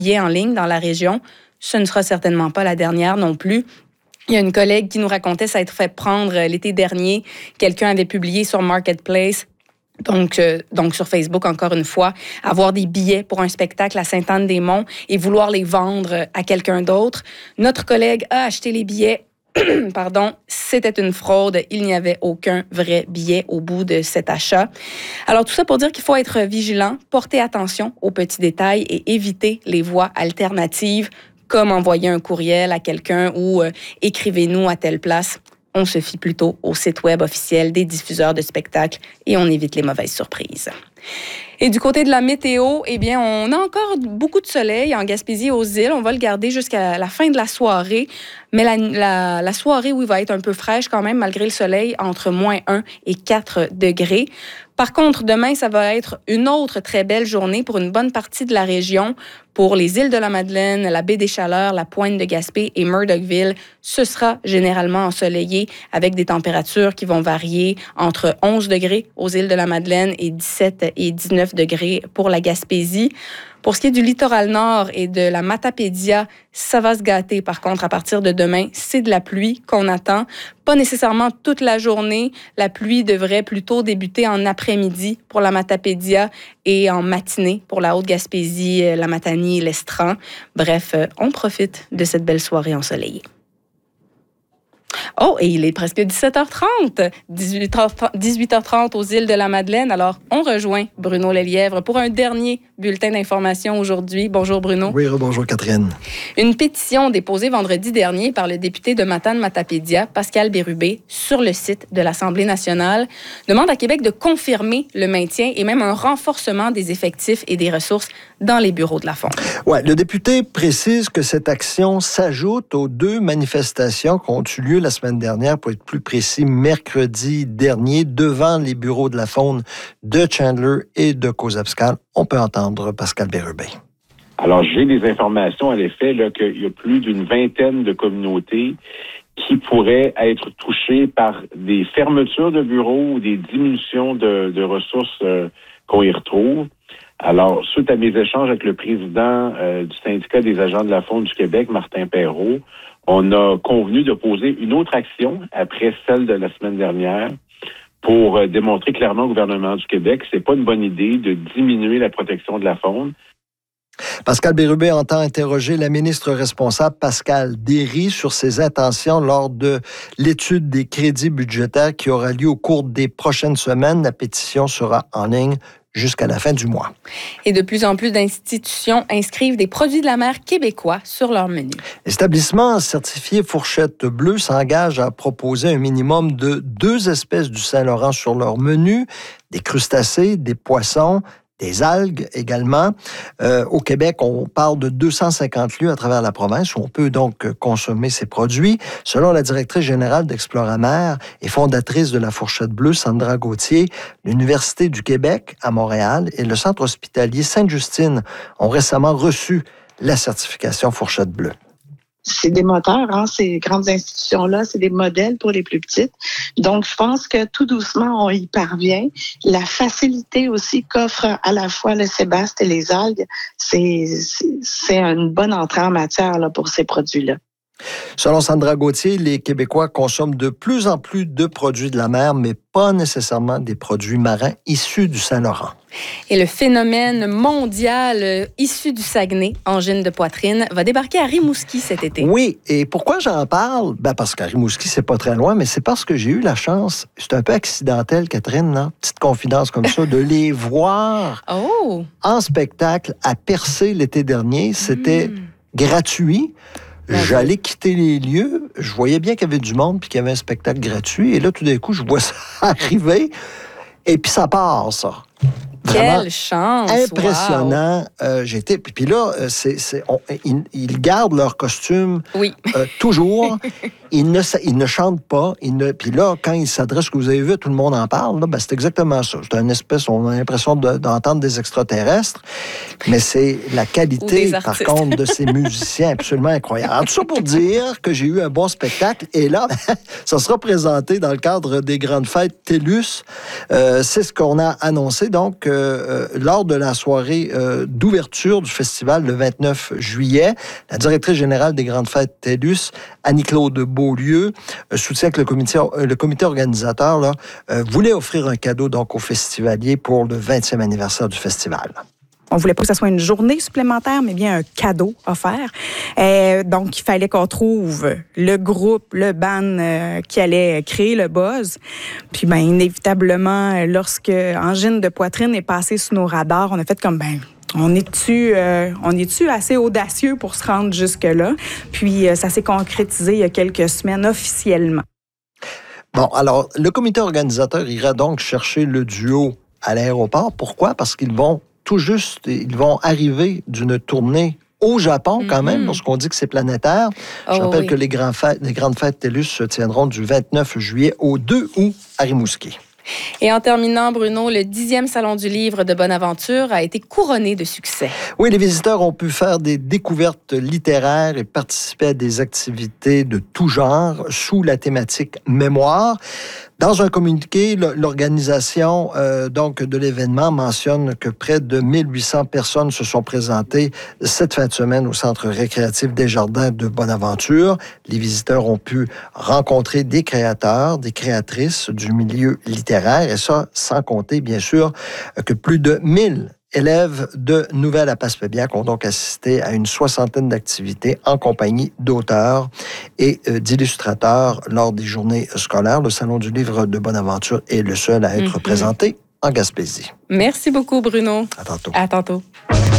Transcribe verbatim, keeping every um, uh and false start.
billets en ligne dans la région. Ce ne sera certainement pas la dernière non plus. Il y a une collègue qui nous racontait s'être fait prendre l'été dernier. Quelqu'un avait publié sur Marketplace, donc, euh, donc sur Facebook encore une fois, avoir des billets pour un spectacle à Sainte-Anne-des-Monts et vouloir les vendre à quelqu'un d'autre. Notre collègue a acheté les billets. Pardon, c'était une fraude. Il n'y avait aucun vrai billet au bout de cet achat. Alors, tout ça pour dire qu'il faut être vigilant, porter attention aux petits détails et éviter les voies alternatives, comme envoyer un courriel à quelqu'un ou euh, écrivez-nous à telle place. On se fie plutôt au site web officiel des diffuseurs de spectacles et on évite les mauvaises surprises. Et du côté de la météo, eh bien, on a encore beaucoup de soleil en Gaspésie aux îles. On va le garder jusqu'à la fin de la soirée. Mais la, la, la soirée, oui, va être un peu fraîche quand même, malgré le soleil, entre moins un et quatre degrés. Par contre, demain, ça va être une autre très belle journée pour une bonne partie de la région. Pour les îles de la Madeleine, la baie des Chaleurs, la pointe de Gaspé et Murdochville, ce sera généralement ensoleillé avec des températures qui vont varier entre onze degrés aux îles de la Madeleine et dix-sept et dix-neuf degrés pour la Gaspésie. Pour ce qui est du littoral nord et de la Matapédia, ça va se gâter. Par contre, à partir de demain, c'est de la pluie qu'on attend. Pas nécessairement toute la journée. La pluie devrait plutôt débuter en après-midi pour la Matapédia et en matinée pour la Haute-Gaspésie, la Matanie, l'Estran. Bref, on profite de cette belle soirée ensoleillée. Oh, et il est presque dix-sept heures trente, dix-huit heures trente aux îles de la Madeleine. Alors, on rejoint Bruno Lelièvre pour un dernier bulletin d'information aujourd'hui. Bonjour Bruno. Oui, bonjour Catherine. Une pétition déposée vendredi dernier par le député de Matane-Matapédia, Pascal Bérubé, sur le site de l'Assemblée nationale, demande à Québec de confirmer le maintien et même un renforcement des effectifs et des ressources dans les bureaux de la Fonde. Oui, le député précise que cette action s'ajoute aux deux manifestations qui ont eu lieu la semaine dernière, pour être plus précis, mercredi dernier, devant les bureaux de la Fonde de Chandler et de Cosept-Scales. On peut entendre Pascal Bérubé. Alors, j'ai des informations à l'effet là, qu'il y a plus d'une vingtaine de communautés qui pourraient être touchées par des fermetures de bureaux ou des diminutions de, de ressources euh, qu'on y retrouve. Alors, suite à mes échanges avec le président euh, du syndicat des agents de la Fonde du Québec, Martin Perrault, on a convenu de poser une autre action après celle de la semaine dernière pour euh, démontrer clairement au gouvernement du Québec que c'est pas une bonne idée de diminuer la protection de la faune. Pascal Bérubé entend interroger la ministre responsable, Pascale Derry, sur ses intentions lors de l'étude des crédits budgétaires qui aura lieu au cours des prochaines semaines. La pétition sera en ligne jusqu'à la fin du mois. Et de plus en plus d'institutions inscrivent des produits de la mer québécois sur leur menu. L'établissement certifié Fourchette Bleue s'engage à proposer un minimum de deux espèces du Saint-Laurent sur leur menu, des crustacés, des poissons, des algues également. Euh, au Québec, on parle de deux cent cinquante lieux à travers la province où on peut donc consommer ces produits. Selon la directrice générale d'Exploramer et fondatrice de la Fourchette Bleue, Sandra Gauthier, l'Université du Québec à Montréal et le Centre hospitalier Sainte-Justine ont récemment reçu la certification Fourchette Bleue. C'est des moteurs, hein, ces grandes institutions-là, c'est des modèles pour les plus petites. Donc, je pense que tout doucement, on y parvient. La facilité aussi qu'offre à la fois le sébaste et les algues, c'est, c'est, c'est une bonne entrée en matière là, pour ces produits-là. Selon Sandra Gauthier, les Québécois consomment de plus en plus de produits de la mer, mais pas nécessairement des produits marins issus du Saint-Laurent. Et le phénomène mondial issu du Saguenay, angine de poitrine, va débarquer à Rimouski cet été. Oui, et pourquoi j'en parle? Ben parce qu'à Rimouski, c'est pas très loin, mais c'est parce que j'ai eu la chance, c'est un peu accidentel, Catherine, là, petite confidence comme ça, de les voir oh. en spectacle à Percé l'été dernier. C'était mmh. gratuit. J'allais quitter les lieux, je voyais bien qu'il y avait du monde puis qu'il y avait un spectacle gratuit. Et là, tout d'un coup, je vois ça arriver. Et puis ça part, ça. Vraiment quelle chance! Impressionnant. Wow. Euh, j'étais. Puis là, c'est, c'est, on, ils, ils gardent leur costume oui. euh, toujours. Ils ne, ils ne chantent pas. Ils ne, puis là, quand ils s'adressent, que vous avez vu, tout le monde en parle, là, ben, c'est exactement ça. C'est une espèce, on a l'impression de, d'entendre des extraterrestres, mais c'est la qualité, par contre, de ces musiciens absolument incroyable. Alors, tout ça pour dire que j'ai eu un bon spectacle. Et là, ça sera présenté dans le cadre des grandes fêtes TELUS. Euh, c'est ce qu'on a annoncé. Donc, euh, lors de la soirée euh, d'ouverture du festival le vingt-neuf juillet, la directrice générale des Grandes Fêtes TELUS, Annie-Claude Beaulieu, euh, soutient que le comité, euh, le comité organisateur là, euh, voulait offrir un cadeau donc aux festivaliers pour le vingtième anniversaire du festival. On voulait pas que ce soit une journée supplémentaire, mais bien un cadeau offert. Euh, donc, il fallait qu'on trouve le groupe, le band euh, qui allait créer le buzz. Puis, ben, inévitablement, lorsque Angine de poitrine est passée sous nos radars, on a fait comme, ben, on est-tu, euh, on est-tu assez audacieux pour se rendre jusque-là? Puis, euh, ça s'est concrétisé il y a quelques semaines officiellement. Bon, alors, le comité organisateur ira donc chercher le duo à l'aéroport. Pourquoi? Parce qu'ils vont tout juste, ils vont arriver d'une tournée au Japon quand même, mm-hmm. lorsqu'on dit que c'est planétaire. Je oh, rappelle oui. que les, grands fêtes, les grandes fêtes TELUS se tiendront du vingt-neuf juillet au deux août à Rimouski. Et en terminant, Bruno, le dixième Salon du livre de Bonaventure a été couronné de succès. Oui, les visiteurs ont pu faire des découvertes littéraires et participer à des activités de tout genre sous la thématique mémoire. Dans un communiqué, l'organisation euh, donc de l'événement mentionne que près de mille huit cents personnes se sont présentées cette fin de semaine au Centre récréatif des Jardins de Bonaventure. Les visiteurs ont pu rencontrer des créateurs, des créatrices du milieu littéraire, et ça sans compter, bien sûr, que plus de mille élèves de Nouvelle-Apaspébiac ont donc assisté à une soixantaine d'activités en compagnie d'auteurs et euh, d'illustrateurs lors des journées scolaires. Le Salon du livre de Bonaventure est le seul à être mm-hmm. présenté en Gaspésie. Merci beaucoup, Bruno. À tantôt. À tantôt.